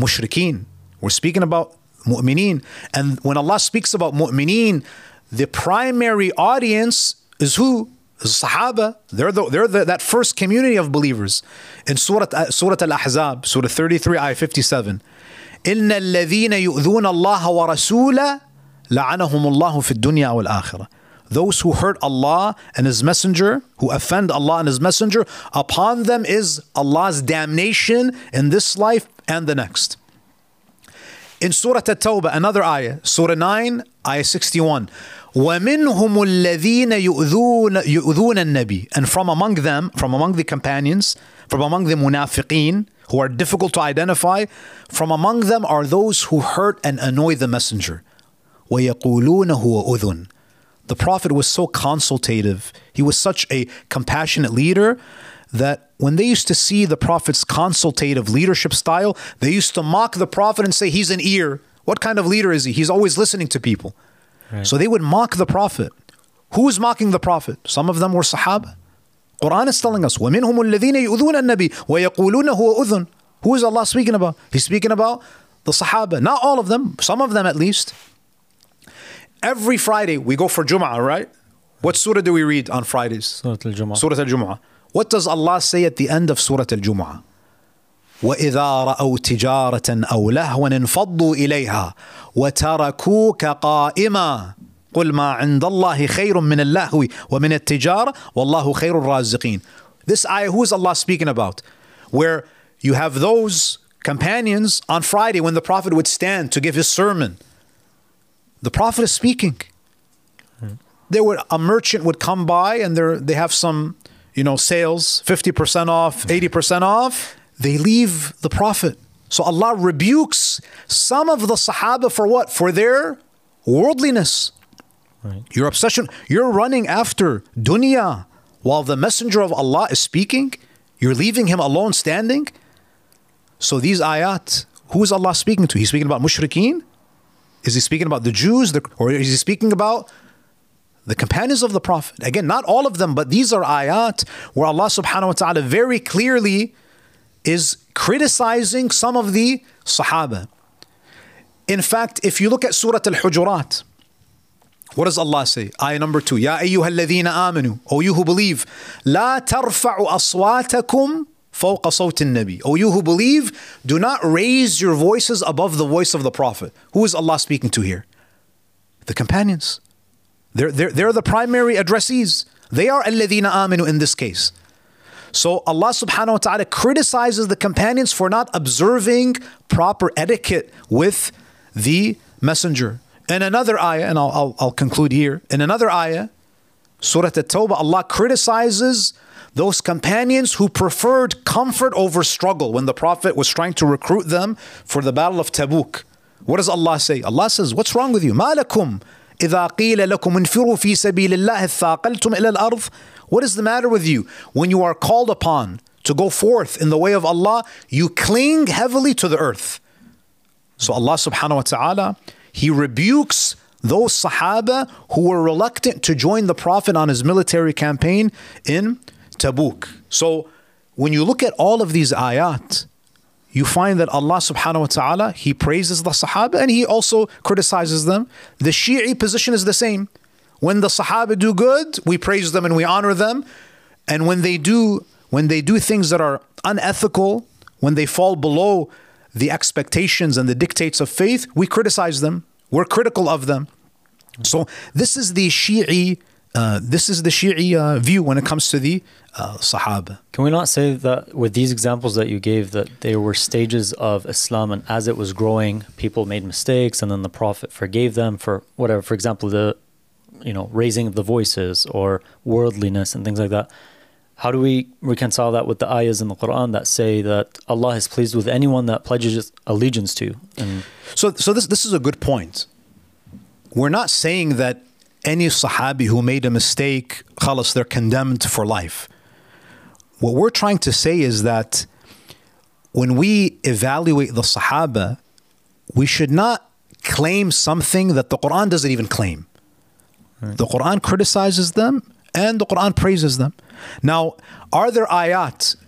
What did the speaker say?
mushrikeen. We're speaking about mu'mineen. And when Allah speaks about mu'mineen, the primary audience is who? Is Sahaba. They're that first community of believers. In Surah Al-Ahzab, Surah 33, Ayah 57. إِنَّ الَّذِينَ يُؤْذُونَ اللَّهَ وَرَسُولَهُ لَعَنَهُمُ اللَّهُ فِي الدُّنْيَا وَالْآخِرَةِ. Those who hurt Allah and His Messenger, who offend Allah and His Messenger, upon them is Allah's damnation in this life and the next. In Surah At-Tawbah, another ayah, Surah 9, Ayah 61. وَمِنْهُمُ الَّذِينَ يُؤْذُونَ النَّبِيَّ. And from among them, from among the companions, from among the munafiqeen, who are difficult to identify, from among them are those who hurt and annoy the Messenger. وَيَقُولُونَ هُوَ أُذُنٌ. The Prophet was so consultative. He was such a compassionate leader that when they used to see the Prophet's consultative leadership style, they used to mock the Prophet and say, he's an ear. What kind of leader is he? He's always listening to people. Right. So they would mock the Prophet. Who is mocking the Prophet? Some of them were Sahaba. Quran is telling us, وَمِنْهُمُ الَّذِينَ يُؤْذُونَ النَّبِيَّ وَيَقُولُونَ هُوَ أُذُنٌ. Who is Allah speaking about? He's speaking about the Sahaba. Not all of them, some of them at least. Every Friday we go for Jum'ah, right? What surah do we read on Fridays? Surah Al-Jum'ah. Surah Al-Jum'ah. What does Allah say at the end of Surah Al-Jum'ah? وَإِذَا رَأَوْا تِجَارَةً أَوْ لَهْوًا انفَضُّوا إِلَيْهَا وَتَرَكُوكَ قَائِمًا قُلْ مَا عِنْدَ اللَّهِ خَيْرٌ مِنَ اللَّهْوِ وَمِنَ التِّجَارَةِ وَاللَّهُ خَيْرُ الرَّازِقِينَ. This ayah, who is Allah speaking about? Where you have those companions on Friday when the Prophet would stand to give his sermon. The Prophet is speaking. A merchant would come by and they have some, sales, 50% off, 80% off. They leave the Prophet. So Allah rebukes some of the Sahaba for what? For their worldliness. Right. Your obsession, you're running after dunya while the Messenger of Allah is speaking. You're leaving him alone standing. So these ayat, who is Allah speaking to? He's speaking about mushrikeen? Is he speaking about the Jews? Or is he speaking about the companions of the Prophet? Again, not all of them, but these are ayat where Allah subhanahu wa ta'ala very clearly is criticizing some of the Sahaba. In fact, if you look at Surah Al-Hujurat, what does Allah say? Ayah number 2. Ya ayyuha alladhina amanu. O you who believe. La tarfa'u aswatakum fawqa sawti an-nabi. O you who believe, do not raise your voices above the voice of the Prophet. Who is Allah speaking to here? The companions. They're the primary addressees. They are alladhina amanu in this case. So Allah subhanahu wa ta'ala criticizes the companions for not observing proper etiquette with the messenger. In another ayah, and I'll conclude here. In another ayah, Surah At-Tawbah, Allah criticizes those companions who preferred comfort over struggle when the Prophet was trying to recruit them for the Battle of Tabuk. What does Allah say? Allah says, what's wrong with you? مَا لَكُمْ إِذَا قِيلَ لَكُمْ انْفِرُوا فِي سَبِيلِ اللَّهِ اثَّاقَلْتُمْ إِلَى الْأَرْضِ. What is the matter with you? When you are called upon to go forth in the way of Allah, you cling heavily to the earth. So Allah subhanahu wa ta'ala, He rebukes those Sahaba who were reluctant to join the Prophet on his military campaign in Tabuk. So when you look at all of these ayat, you find that Allah subhanahu wa ta'ala, He praises the Sahaba and He also criticizes them. The Shi'i position is the same. When the Sahaba do good, we praise them and we honor them. And when they do things that are unethical, when they fall below the expectations and the dictates of faith, we criticize them. We're critical of them. So this is the Shi'i view when it comes to the Sahaba. Can we not say that with these examples that you gave, that there were stages of Islam, and as it was growing, people made mistakes, and then the Prophet forgave them for whatever, for example, the raising of the voices or worldliness and things like that. How do we reconcile that with the ayahs in the Quran that say that Allah is pleased with anyone that pledges allegiance to? So this is a good point. We're not saying that any Sahabi who made a mistake, khalas, they're condemned for life. What we're trying to say is that when we evaluate the Sahaba, we should not claim something that the Quran doesn't even claim. Right. The Quran criticizes them and the Quran praises them. Now, are there ayat